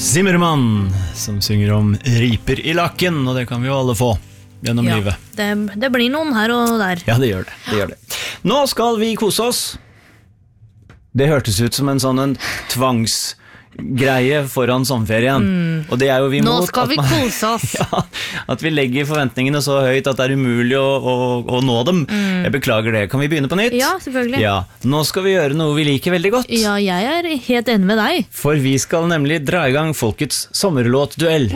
Zimmermann, som synger om riper I lakken, og det kan vi jo alle få gjennom livet. Det blir noen her og der. Ja, det gjør det. Nå skal vi kose oss. Det hørtes ut som en sånn tvangsgreie foran sommerferien. Og det jo vi Nå mot. skal vi kose oss. Ja, at vi legger forventningene så høyt at det umulig å nå dem. Jeg beklager det. Kan vi begynne på nytt? Ja, selvfølgelig. Ja, nå skal vi gjøre noe vi liker veldig godt. Ja, jeg helt enig med deg. For vi skal nemlig dra I gang Folkets sommerlåtduell.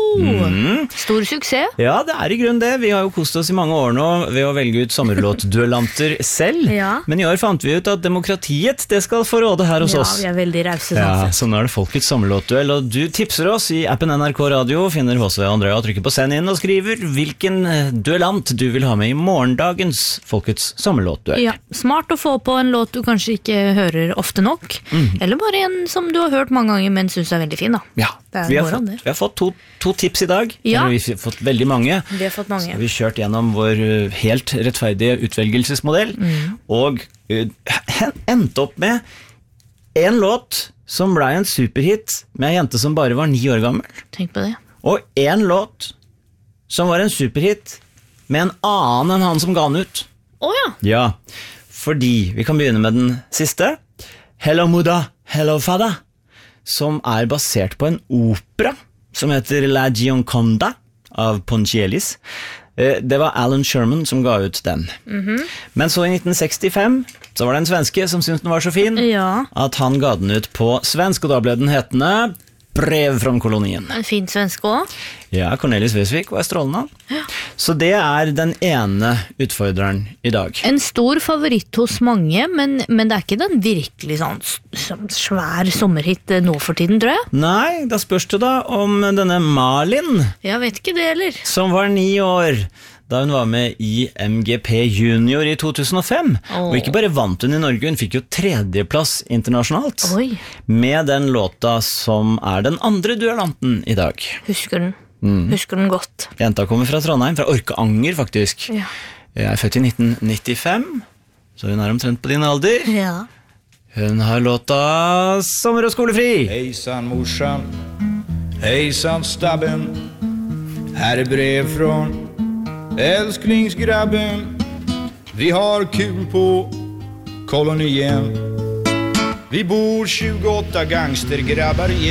Stor suksess. Ja, det I grunn det. Vi har jo kost oss I mange år nå ved å velge ut sommerlåtduellanter selv. Men I år fant vi ut at demokratiet, det skal få råde her hos oss. Ja, vi veldig rause. Ja, så nå det Folkets sommerlåtduell, og du tipser oss I appen NRK Radio, finner H.C. Andrea og trykker på send inn og skriver hvilken duellant du vil ha med I morgendagens Folkets sommerlåtduell. Ja, smart å få på en låt du kanskje ikke hører ofte nok, eller bare en som du har hørt mange ganger, men synes veldig fin da. Ja, vi har fått to tips I dag. Ja. Vi har fått veldig mange. Vi har fått mange. Så har vi kjørt gjennom vår helt rettferdige utvelgelsesmodell, og endte opp med en låt som ble en superhit med en jente som bare var 9 år gammel. Tenk på det. Og en låt som var en superhit med en annen enn han som ga den ut. Ja. Ja, fordi vi kan begynne med den siste. Hello Muda, Hello Fada, som basert på en opera som heter La Gioconda av Ponchiellis. Det var Alan Sherman som ga ut den. Men så I 1965 så var det en svenske som syntes den var så fin at han ga den ut på svensk, og da ble den hetende Brev fra kolonien. En fin svenske også. Ja, Cornelis Vreeswijk var strålende. Ja. Så det den ene utfordreren I dag. En stor favoritt hos mange, men det ikke den virkelig sånn svær sommerhit nå for tiden, tror jeg. Nei, da spørs det da om denne Malin. Jeg vet ikke det heller. Som var 9 år. Da hun var med I MGP Junior I 2005. Og ikke bare vant hun I Norge, hun fikk jo 3. plass internasjonalt. Med den låta som den andre duellanten I dag. Husker den. Husker den godt. Jenta kommer fra Trondheim, fra Orkanger faktisk. Ja. Jeg født I 1995, så hun omtrent på din alder. Ja. Hun har låta Sommer og skolefri. Hejsan morsan, hejsan stabben, här brev från älsklingsgrabben. Vi har kul på kolonien. Vi bor 28 gangstergrabbar